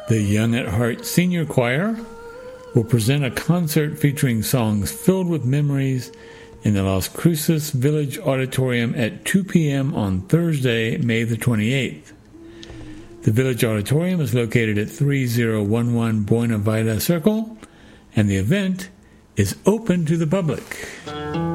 The Young at Heart Senior Choir will present a concert featuring songs filled with memories in the Las Cruces Village Auditorium at 2 p.m. on Thursday, May the 28th. The Village Auditorium is located at 3011 Buena Vista Circle, and the event is open to the public.